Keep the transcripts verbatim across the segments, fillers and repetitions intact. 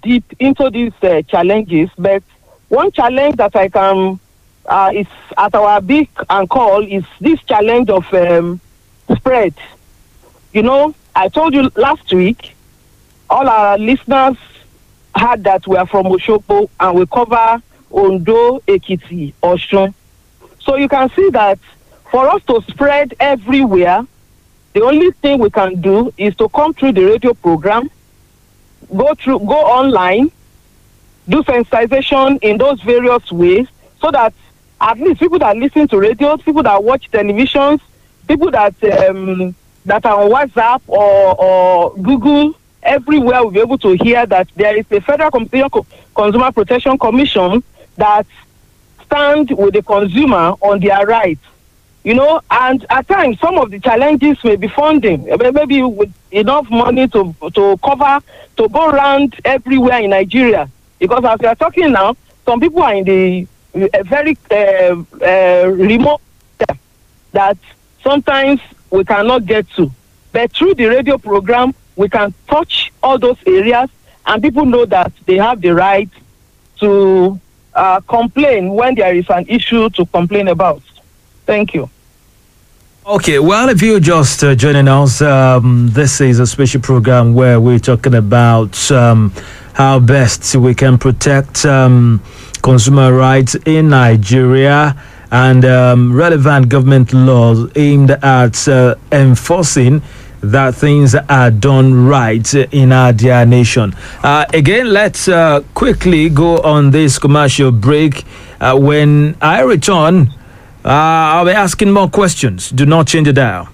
deep into these uh, challenges, but one challenge that I can uh, is at our big and call is this challenge of um, spread. You know, I told you last week, all our listeners heard that we are from Osogbo and we cover Ondo, Ekiti, Osun. So you can see that for us to spread everywhere, the only thing we can do is to come through the radio program, go through, go online, do sensitization in those various ways, so that at least people that listen to radio, people that watch televisions, people that um, that are on WhatsApp or, or Google, everywhere will be able to hear that there is a Federal Consumer Protection Commission that stands with the consumer on their rights. You know, and at times some of the challenges may be funding, maybe with enough money to to cover, to go around everywhere in Nigeria. Because as we are talking now, some people are in the uh, very uh, uh, remote area that sometimes we cannot get to. But through the radio program, we can touch all those areas, and people know that they have the right to uh, complain when there is an issue to complain about. Thank you. Okay, well, if you're just uh, joining us, um, this is a special program where we're talking about um, how best we can protect um, consumer rights in Nigeria and um, relevant government laws aimed at uh, enforcing that things are done right in our dear nation. Uh, again, let's uh, quickly go on this commercial break. Uh, when I return, uh, I'll be asking more questions. Do not change the dial.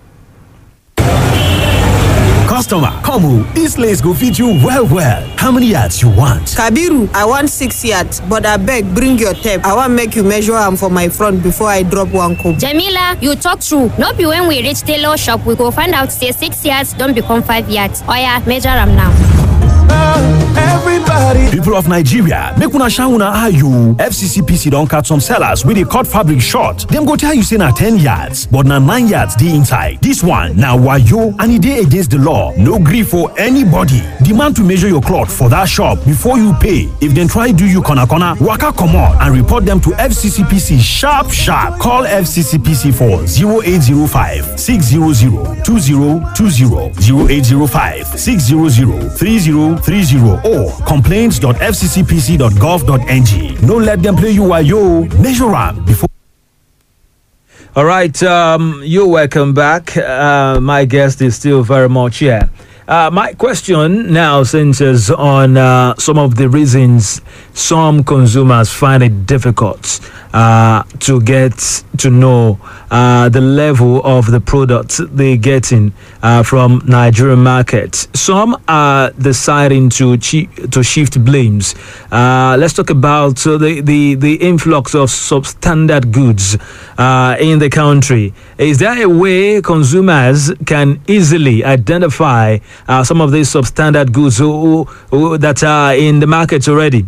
Customer, come on. This place go feed you well, well. How many yards you want? Kabiru, I want six yards, but I beg, bring your tape. I want make you measure am for my front before I drop one comb. Jamila, you talk true. Not be when we reach tailor shop, we go find out say six yards don't become five yards. Oh yeah, measure am now. Everybody. People of Nigeria, make una shine una eye you. F C C P C don catch some sellers with a cut fabric short. Them go tell you say na ten yards, but na nine yards dey inside. This one na wayo and e dey against the law. No gree for anybody. Demand to measure your cloth for that shop before you pay. If dem try do you corner corner, waka comot and report them to F C C P C sharp sharp. Call F C C P C for zero eight zero five, six zero zero, two zero two zero, zero eight zero five, six zero zero, three zero three zero or complaints dot f c c p c dot gov dot n g. No let them play you wayo. Measure am before. All right, um, you're welcome back. Uh, my guest is still very much here. Uh, my question now centers on uh, some of the reasons some consumers find it difficult uh, to get to know uh, the level of the products they're getting uh, from Nigerian markets. Some are deciding to chi- to shift blames. Uh, let's talk about uh, the, the, the influx of substandard goods uh, in the country. Is there a way consumers can easily identify uh, some of these substandard goods who, who, that are in the markets already?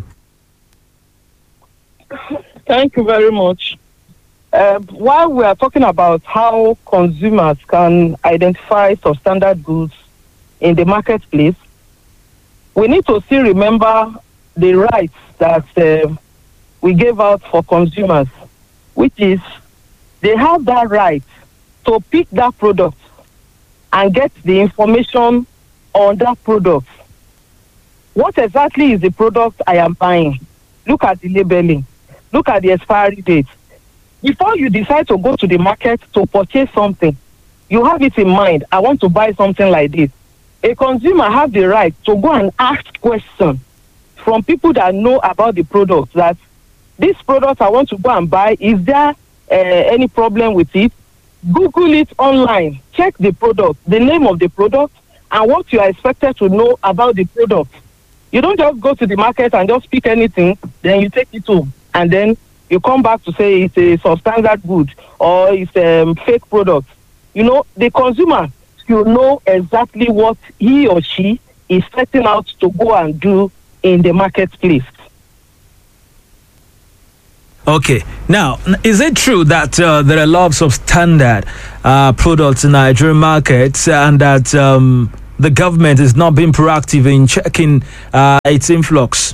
Thank you very much. Uh, while we are talking about how consumers can identify substandard goods in the marketplace, we need to still remember the rights that uh, we gave out for consumers, which is they have that right to pick that product and get the information on that product. What exactly is the product I am buying? Look at the labeling. Look at the expiry date. Before you decide to go to the market to purchase something, you have it in mind, I want to buy something like this. A consumer has the right to go and ask questions from people that know about the product, that this product I want to go and buy, is there uh, any problem with it? Google it online, check the product, the name of the product, and what you are expected to know about the product. You don't just go to the market and just pick anything, then you take it home, and then you come back to say it's a substandard good or it's a um, fake product. You know, the consumer should know exactly what he or she is setting out to go and do in the marketplace. Okay. Now, is it true that uh, there are lots of substandard uh, products in Nigerian markets and that um, the government is not being proactive in checking uh, its influx?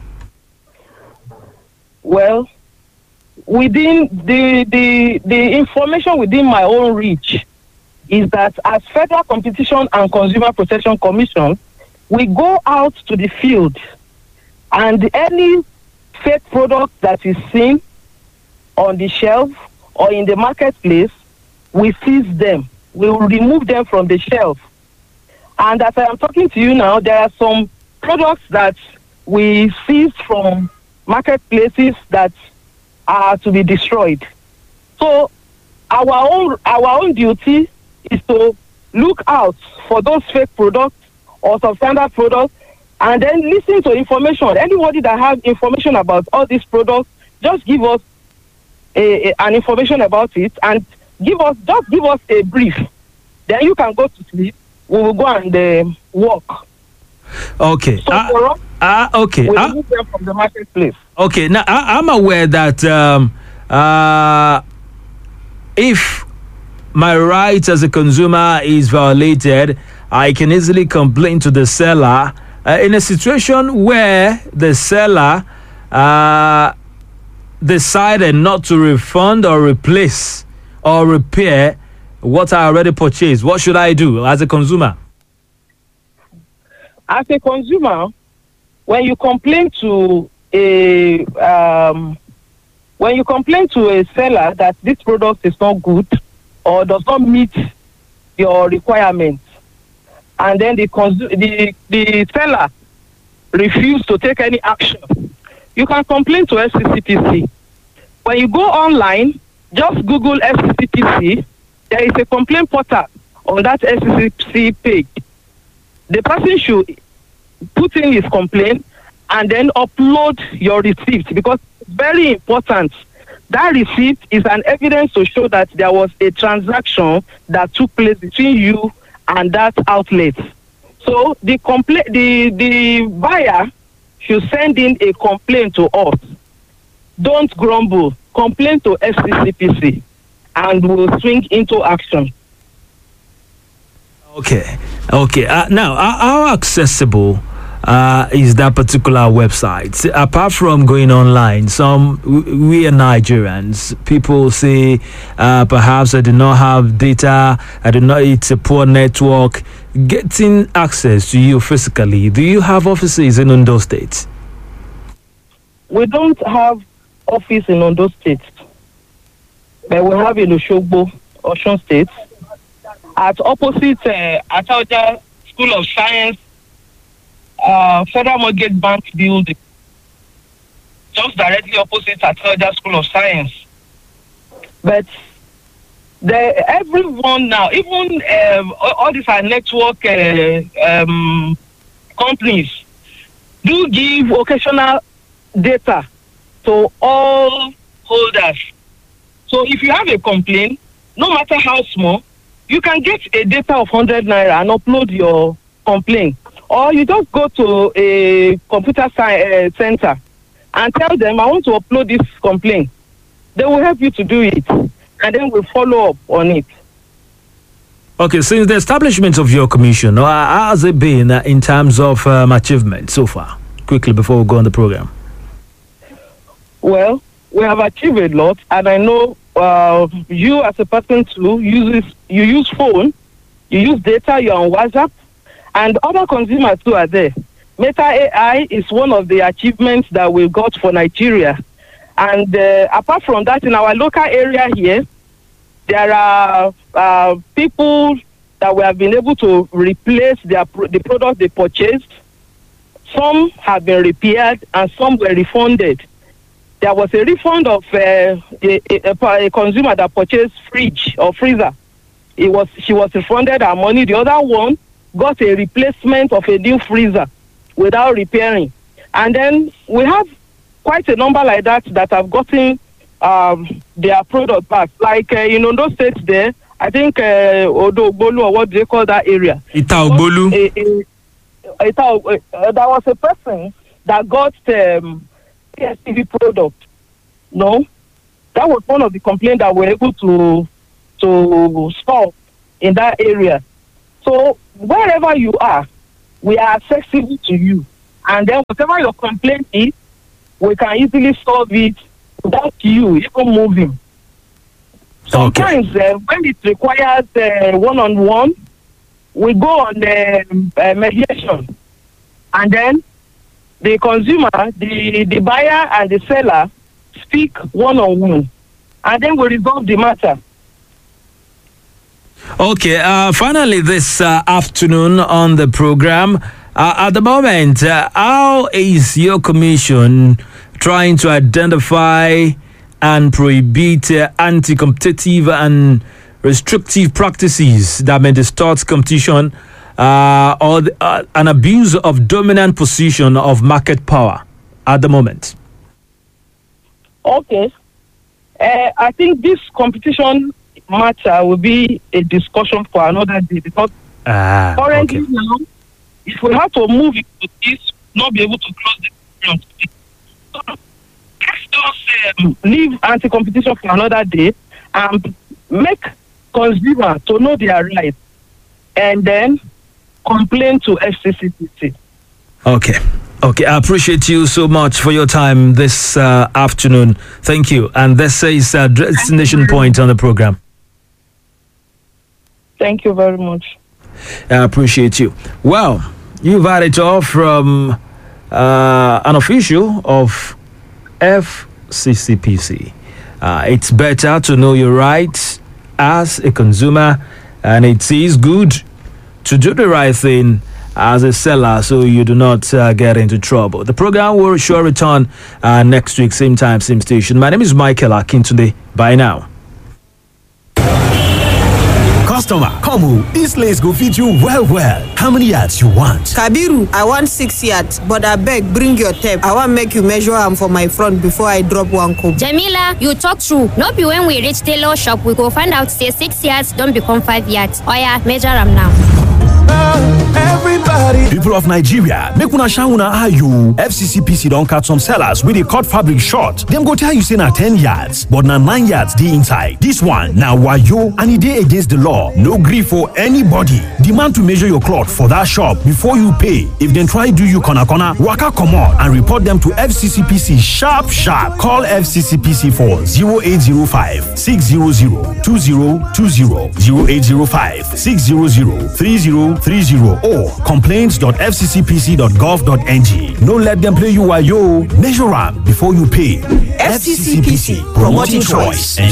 Well, within the, the, the information within my own reach is that as Federal Competition and Consumer Protection Commission, we go out to the field and any fake product that is seen on the shelf or in the marketplace, we seize them. We will remove them from the shelf. And as I am talking to you now, there are some products that we seized from marketplaces that are to be destroyed. So our own our own duty is to look out for those fake products or substandard products and then listen to information. Anybody that has information about all these products, just give us a, a, an information about it and give us just give us a brief. Then you can go to sleep. We will go and uh, walk. Okay. So uh, for us, uh, okay. we Uh, remove them from the marketplace. okay. Now I, I'm aware that um, uh, if my rights as a consumer is violated, I can easily complain to the seller. Uh, in a situation where the seller uh, decided not to refund or replace or repair what I already purchased, what should I do as a consumer? As a consumer, when you complain to a um, when you complain to a seller that this product is not good or does not meet your requirements, and then the consu- the the seller refuse to take any action, you can complain to S C C P C. When you go online, just Google S C C P C. There is a complaint portal on that S C C P C page. The person should put in his complaint and then upload your receipt, because it's very important. That receipt is an evidence to show that there was a transaction that took place between you and that outlet. So the compla- the the buyer should send in a complaint to us. Don't grumble. Complain to S C C P C, and we'll swing into action. Okay, okay. Uh, now, how, how accessible uh, is that particular website? Apart from going online, some we are Nigerians. People say uh, perhaps I do not have data. I do not. It's a poor network. Getting access to you physically. Do you have offices in Ondo State? We don't have office in Ondo State, but we have in Oshogbo, Osun State, at opposite uh, Ataoja School of Science, uh, Federal Mortgage Bank building, just directly opposite Ataoja School of Science. But the everyone now, even um, all, all these are network uh, um, companies, do give occasional data to all holders. So if you have a complaint, no matter how small, you can get a data of one hundred naira and upload your complaint. Or you just go to a computer science uh, center and tell them, I want to upload this complaint. They will help you to do it, and then we'll follow up on it. Okay, since the establishment of your commission, uh, how has it been uh, in terms of um, achievement so far? Quickly, before we go on the program. Well, we have achieved a lot, and I know uh, you as a person too uses you use phone, you use data, you're on WhatsApp, and other consumers too are there. Meta A I is one of the achievements that we got for Nigeria, and uh, apart from that, in our local area here, there are uh, people that we have been able to replace their the product they purchased. Some have been repaired, and some were refunded. There was a refund of uh, a, a, a consumer that purchased fridge or freezer. It was she was refunded her money. The other one got a replacement of a new freezer without repairing. And then we have quite a number like that that have gotten um, their product back. Like uh, in Ondo State there, I think uh, Odo Ogbolu, or what do they call that area? Ita Ogbolu. Uh, uh, there was a person that got um, P S T V product. No, that was one of the complaints that we were able to to solve in that area. So wherever you are, we are accessible to you. And then whatever your complaint is, we can easily solve it without you even moving. Sometimes okay. uh, when it requires uh, one-on-one, we go on uh, uh, mediation. And then the consumer, the, the buyer and the seller speak one-on-one. And then we resolve the matter. Okay, uh, finally this uh, afternoon on the program, uh, at the moment, uh, how is your commission trying to identify and prohibit uh, anti-competitive and restrictive practices that may distort competition uh, or the, uh, an abuse of dominant position of market power at the moment? Okay. Uh, I think this competition matter will be a discussion for another day because ah, currently okay. now, if we have to move into this, not be able to close this program today. So let's just um, leave anti-competition for another day and make consumers to know their rights and then complain to F C C P C. Okay. Okay, I appreciate you so much for your time this uh, afternoon. Thank you. And this is uh, Destination Point on the program. Thank you very much. I appreciate you. Well, you've had it all from uh, an official of F C C P C. Uh, it's better to know your rights as a consumer, and it is good to do the right thing as a seller so you do not uh, get into trouble. The program will sure return uh, next week, same time, same station. My name is Michael Akintunde. Bye now. Customer, come on, this place go fit you well well. How many yards you want? Kabiru, I want six yards, but I beg, bring your tape. I want make you measure am for my front before I drop one cup. Jamila, you talk true. No be when we reach tailor shop, we go find out say six yards don't become five yards. Oya, measure am now. Everybody. People of Nigeria, make una shine una eye you. F C C P C don catch some sellers with a cut fabric short. Them go tell you say na ten yards, but na nine yards dey inside. This one na wayo and e dey against the law. No gree for anybody. Demand to measure your cloth for that shop before you pay. If dem try do you corner corner, waka comot and report them to F C C P C sharp sharp. Call F C C P C for zero eight zero five, six zero zero, two zero two zero, zero eight zero five, six zero zero, three zero three zero or complaints dot f c c p c dot gov dot n g. No let them play you wayo. Measure am before you pay. F C C P C, promoting choice.